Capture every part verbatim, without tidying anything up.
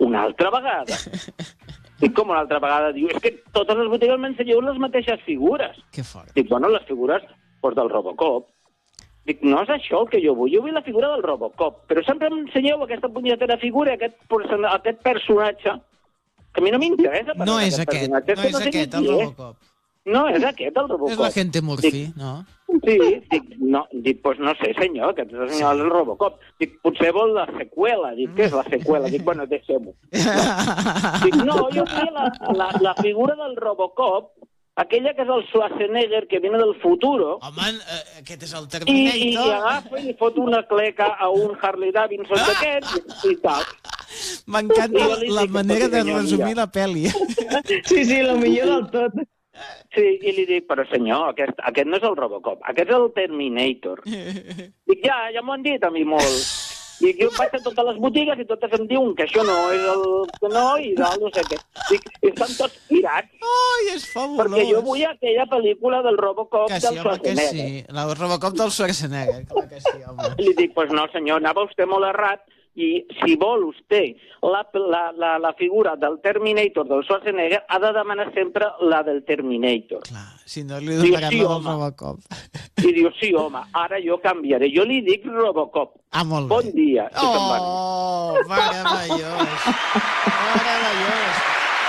una altra vegada? Dic, com una altra vegada? Diu, és que totes les botigues m'ensenyeu les mateixes figures. Que fort. Dic, bueno, les figures pues, del Robocop. Dic, no és això el que jo vull, jo vull la figura del Robocop, però sempre m'ensenyeu aquesta punyetera figura, aquest, aquest personatge, que a mi no m'interessa. No és aquest, no és no aquest, el Robocop. No, és aquest, el Robocop. És la gente Murphy, dic, no? Sí, dic, no, dic, pues no sé, senyor, aquest és el senyor del Robocop. Dic, potser vol la seqüela. Dic, què és la seqüela? Dic, bueno, deixem-ho. Dic, no, jo vull la, la, la figura del Robocop, aquella que és el Schwarzenegger, que viene del futuro. Home, eh, aquest és el Terminator. I, i agafa i fot una cleca a un Harley Davidson d'aquests i tal. M'encanta la manera de resumir la pel·li. Sí, sí, el millor del tot. Sí, i li dic, però senyor, aquest, aquest no és el Robocop, aquest és el Terminator. Dic, ja, ja m'ho han dit a mi molt. Dic, jo vaig a totes les botigues i totes em diuen que això no és el que no i dalt no sé què. Dic, estan tots pirats. Ai, és fabulós. Perquè jo vull aquella pel·lícula del Robocop que sí, del Schwarzenegger. Que sí, la Robocop del Schwarzenegger, clar que sí, home. I li dic, pues no senyor, anava vostè molt errat i si vol vostè la, la, la, la figura del Terminator del Schwarzenegger ha de demanar sempre la del Terminator. Clar, si no li donarem sí, la del Robocop. I diu, sí, home, ara jo canviaré. Jo li dic Robocop. Ah, molt bé. Bon dia. Oh, meravellós. Meravellós.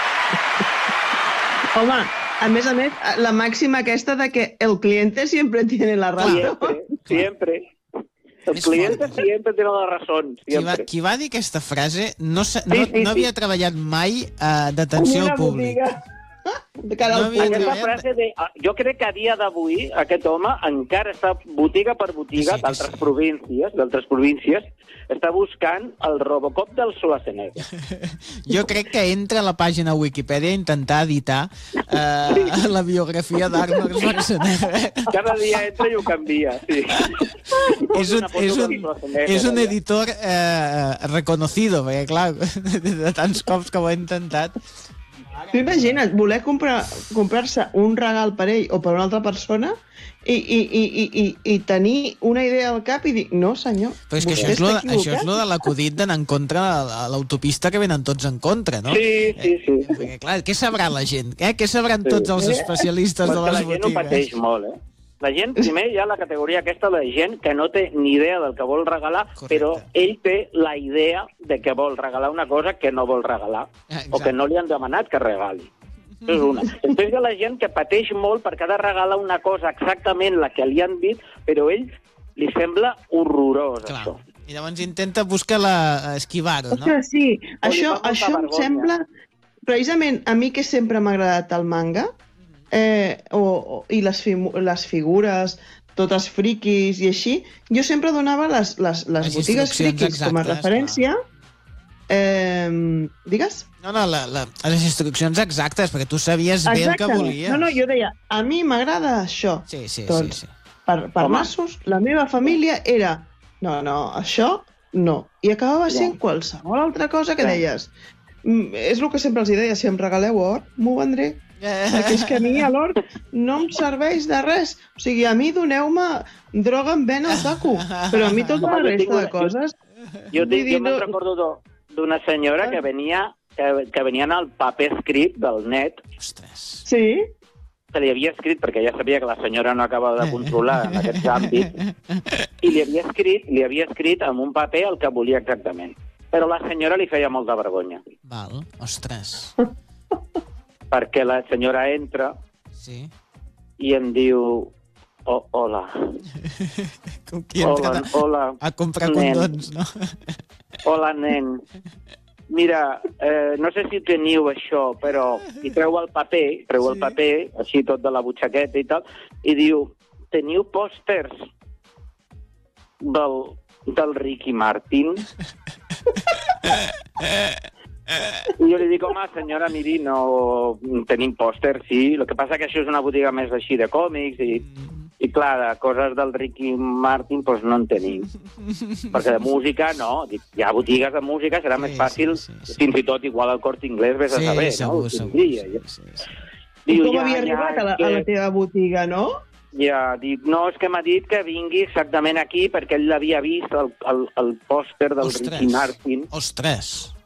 Home, a més a més, la màxima aquesta de que el cliente siempre tiene la raó. Siempre, siempre. El cliente siempre tiene la razón. Qui va, qui va dir aquesta frase no, no, sí, sí, no havia sí. treballat mai uh, d'atenció al públic. De cara al no aquesta frase de, jo crec que a dia d'avui aquest home encara està botiga per botiga sí, d'altres sí. províncies, d'altres províncies, està buscant el Robocop del Schwarzenegger. Jo crec que entra a la pàgina Wikipedia a intentar editar uh, sí. la biografia d'Arnold Schwarzenegger. Cada dia entra i ho canvia, sí. És un, és un, és un editor eh, reconocido, perquè clar, de tants cops que ho he intentat. Tu imagina't, voler comprar, comprar-se un regal per ell o per una altra persona i, i, i, i, i tenir una idea al cap i dir, no senyor, però és que això és, lo, això és lo de l'acudit d'anar en contra a l'autopista que venen tots en contra, no? Sí, sí, sí. Eh, perquè clar, què sabrà la gent? Eh? Què sabran sí. tots els especialistes Perquè de les la botigues? La gent ho pateix molt, eh? La gent, primer, hi ha la categoria aquesta de gent que no té ni idea del que vol regalar, correcte. Però ell té la idea de que vol regalar una cosa que no vol regalar, exacte. O que no li han demanat que regali. Això és una. Després hi ha la gent que pateix molt perquè ha de regalar una cosa exactament la que li han dit, però a ell li sembla horrorós, clar. Això. I llavors intenta buscar la... esquivar-ho, no? Ostres, sí, això, això em sembla... Precisament a mi que sempre m'ha agradat el manga, Eh, o, o, i les, fi, les figures totes friquis i així, jo sempre donava les, les, les, les botigues friquis exactes, com a referència. Eh, digues? No, no, la, la, les instruccions exactes, perquè tu sabies bé el que volies. No, no, jo deia, a mi m'agrada això. Sí, sí, doncs, sí, sí. Per, per nassos, la meva família era no, no, això no. I acabava sent no. qualsevol altra cosa que no. deies. És el que sempre els deia, si em regaleu or, m'ho vendré. Perquè és que a mi l'or no em serveix de res. O sigui, a mi doneu-me droga amb vena al taco, però a mi tota la resta de coses... Jo, jo, jo me'n recordo d'una senyora que venia, que, que venia en el paper escrit del net. Ostres. Sí? Que li havia escrit, perquè ja sabia que la senyora no acabava de controlar en aquest àmbit, i li havia escrit, li havia escrit en un paper el que volia exactament. Però la senyora li feia molta vergonya. Val, ostres. Perquè la senyora entra sí. i em diu oh, hola. Com qui entra hola, hola, a comprar condons, no? Hola, nen. Mira, eh, no sé si teniu això, però i treu el paper, treu sí. el paper, així tot de la butxaqueta i tal, i diu, teniu pòsters del, del Ricky Martin? I jo li dic, home, senyora, miri, no tenim pòster, sí, el que passa que això és una botiga més així de còmics i, i clar, de coses del Ricky Martin doncs no en tenim. Perquè de música, no, hi ha botigues de música, serà sí, més fàcil, sí, sí, sí. Fins i tot igual al Corte Inglés, vés a sí, saber, segur, no? Segur, sí, sí, sí. I com ja, havia arribat ja, a, la, que... a la teva botiga, no? Ja, dic, no, és que m'ha dit que vingui exactament aquí perquè ell l'havia vist, el, el, el pòster del Ostres. Ricky Martin. Ostres!